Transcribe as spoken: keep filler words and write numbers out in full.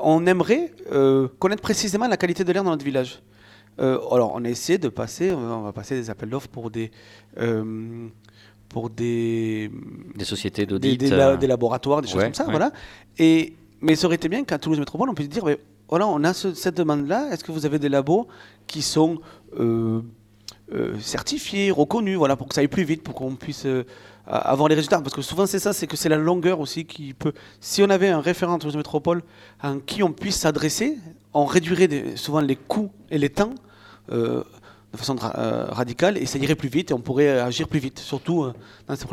on aimerait euh, connaître précisément la qualité de l'air dans notre village. Euh, alors, on a essayé de passer, on va passer des appels d'offres pour des, euh, pour des, Des sociétés des, d'audit. des la- euh, des laboratoires, des choses ouais, comme ça, ouais. voilà. Et, mais ça aurait été bien qu'à Toulouse Métropole, on puisse dire, mais voilà, on a ce- cette demande-là. Est-ce que vous avez des labos qui sont euh, euh, certifiés, reconnus, voilà, pour que ça aille plus vite, pour qu'on puisse euh, a- avoir les résultats. Parce que souvent, c'est ça, c'est que c'est la longueur aussi qui peut. Si on avait un référent à Toulouse Métropole en qui on puisse s'adresser, on réduirait des- souvent les coûts et les temps. euh, de façon ra- euh, radicale, et ça irait plus vite et on pourrait agir plus vite, surtout euh, dans ces problèmes.